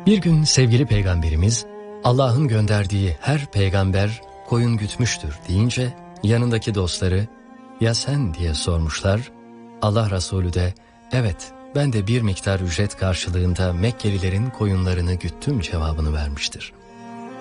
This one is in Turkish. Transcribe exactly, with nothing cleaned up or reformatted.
Bir gün sevgili peygamberimiz, Allah'ın gönderdiği her peygamber koyun gütmüştür deyince yanındaki dostları ya sen diye sormuşlar. Allah Resulü de evet ben de bir miktar ücret karşılığında Mekkelilerin koyunlarını güttüm cevabını vermiştir.